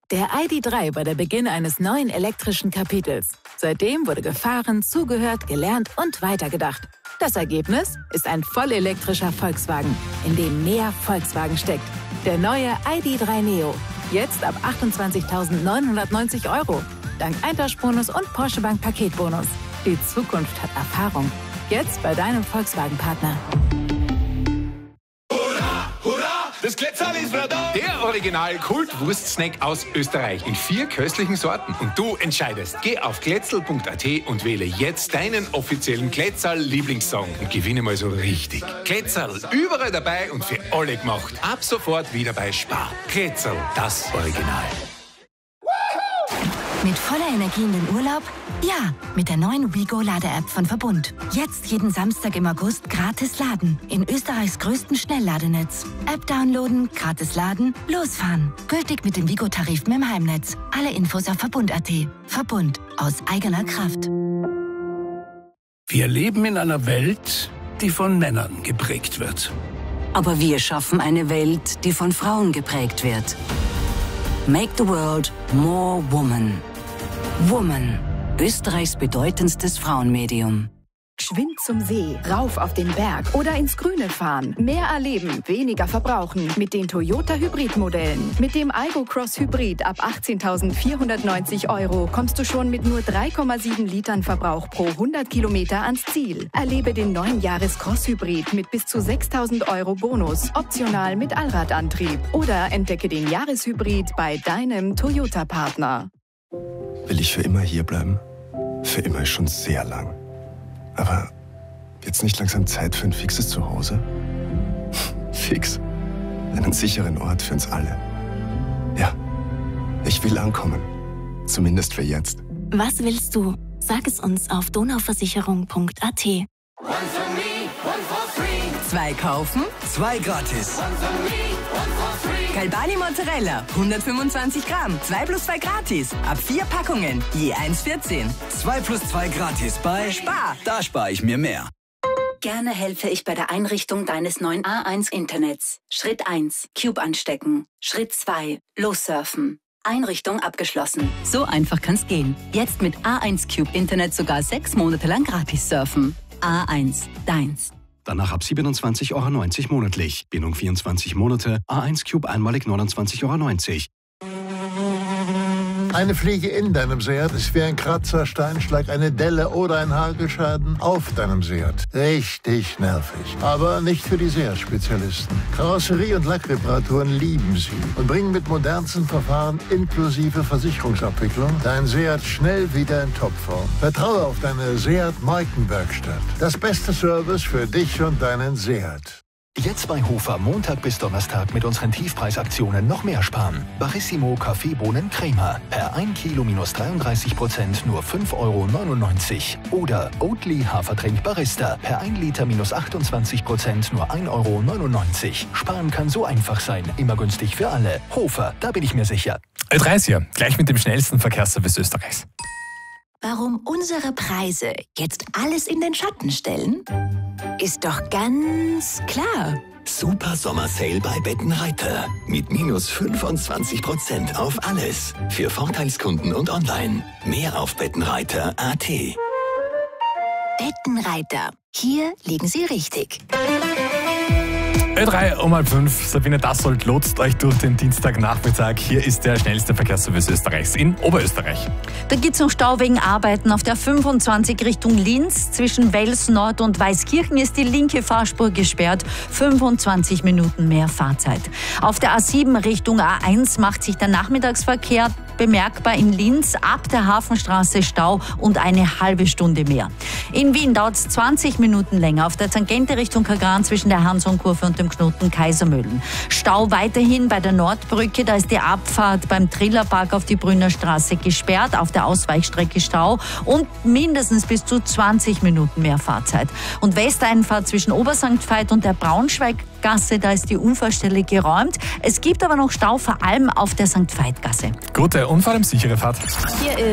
Der ID.3 war der Beginn eines neuen elektrischen Kapitels. Seitdem wurde gefahren, zugehört, gelernt und weitergedacht. Das Ergebnis ist ein vollelektrischer Volkswagen, in dem mehr Volkswagen steckt. Der neue ID.3 Neo. Jetzt ab 28.990 €. Dank Eintauschbonus und Porsche Bank Paketbonus. Die Zukunft hat Erfahrung. Jetzt bei deinem Volkswagen-Partner. Das Glätzerl ist wieder da! Der Original-Kult-Wurstsnack aus Österreich in 4 köstlichen Sorten. Und du entscheidest. Geh auf glätzerl.at und wähle jetzt deinen offiziellen Glätzerl-Lieblingssong und gewinne mal so richtig. Glätzerl, überall dabei und für alle gemacht. Ab sofort wieder bei Spar. Glätzerl, das Original. Mit voller Energie in den Urlaub? Ja, mit der neuen WeGo-Lade-App von Verbund. Jetzt jeden Samstag im August gratis laden. In Österreichs größten Schnellladenetz. App downloaden, gratis laden, losfahren. Gültig mit dem WeGo-Tarif im Heimnetz. Alle Infos auf Verbund.at. Verbund. Aus eigener Kraft. Wir leben in einer Welt, die von Männern geprägt wird. Aber wir schaffen eine Welt, die von Frauen geprägt wird. Make the world more woman. Woman. Österreichs bedeutendstes Frauenmedium. Geschwind zum See, rauf auf den Berg oder ins Grüne fahren. Mehr erleben, weniger verbrauchen mit den Toyota Hybrid-Modellen. Mit dem Aygo Cross Hybrid ab 18.490 € kommst du schon mit nur 3,7 Litern Verbrauch pro 100 Kilometer ans Ziel. Erlebe den neuen Jahres Cross Hybrid mit bis zu 6.000 € Bonus, optional mit Allradantrieb. Oder entdecke den Jahreshybrid bei deinem Toyota-Partner. Will ich für immer hier bleiben? Für immer ist schon sehr lang. Aber jetzt nicht langsam Zeit für ein fixes Zuhause? Fix. Einen sicheren Ort für uns alle. Ja, ich will ankommen. Zumindest für jetzt. Was willst du? Sag es uns auf donauversicherung.at. 2 kaufen, 2 gratis. Galbani Mozzarella, 125 Gramm, 2 plus 2 gratis. Ab 4 Packungen, je 1,14. 2 plus 2 gratis bei Spar. Da spare ich mir mehr. Gerne helfe ich bei der Einrichtung deines neuen A1-Internets. Schritt 1, Cube anstecken. Schritt 2, lossurfen. Einrichtung abgeschlossen. So einfach kann's gehen. Jetzt mit A1 Cube Internet sogar 6 Monate lang gratis surfen. A1, deins. Danach ab 27,90 € monatlich. Bindung 24 Monate. A1 Cube einmalig 29,90 €. Eine Fliege in deinem Seat ist wie ein Kratzer, Steinschlag, eine Delle oder ein Hagelschaden auf deinem Seat. Richtig nervig. Aber nicht für die Seat-Spezialisten. Karosserie- und Lackreparaturen lieben sie und bringen mit modernsten Verfahren inklusive Versicherungsabwicklung dein Seat schnell wieder in Topform. Vertraue auf deine Seat-Markenwerkstatt. Das beste Service für dich und deinen Seat. Jetzt bei Hofer Montag bis Donnerstag mit unseren Tiefpreisaktionen noch mehr sparen. Barissimo Kaffeebohnen Crema per 1 Kilo minus 33% nur 5,99 € oder Oatly Hafertrink Barista per 1 Liter minus 28% nur 1,99 €. Sparen kann so einfach sein, immer günstig für alle. Hofer, da bin ich mir sicher. Ö3 ist hier, gleich mit dem schnellsten Verkehrsservice Österreichs. Warum unsere Preise jetzt alles in den Schatten stellen? Ist doch ganz klar. Super Sommersale bei Bettenreiter. Mit minus 25% auf alles. Für Vorteilskunden und online. Mehr auf Bettenreiter.at. Bettenreiter. Hier liegen Sie richtig. Ö3 um 4:30. Sabine Dassold lotst euch durch den Dienstagnachmittag. Hier ist der schnellste Verkehrsservice Österreichs in Oberösterreich. Da gibt es noch Stau wegen Arbeiten auf der 25 Richtung Linz. Zwischen Wels Nord und Weißkirchen ist die linke Fahrspur gesperrt. 25 Minuten mehr Fahrzeit. Auf der A7 Richtung A1 macht sich der Nachmittagsverkehr bemerkbar in Linz. Ab der Hafenstraße Stau und eine halbe Stunde mehr. In Wien dauert es 20 Minuten länger. Auf der Tangente Richtung Kagran zwischen der Hansonkurve und dem Knoten Kaisermühlen. Stau weiterhin bei der Nordbrücke. Da ist die Abfahrt beim Trillerpark auf die Brünner Straße gesperrt. Auf der Ausweichstrecke Stau und mindestens bis zu 20 Minuten mehr Fahrzeit. Und Westeinfahrt zwischen Obersankt Veit und der Braunschweiggasse, da ist die Unfallstelle geräumt. Es gibt aber noch Stau, vor allem auf der St. Veit-Gasse. Gute und vor allem sichere Fahrt. Hier ist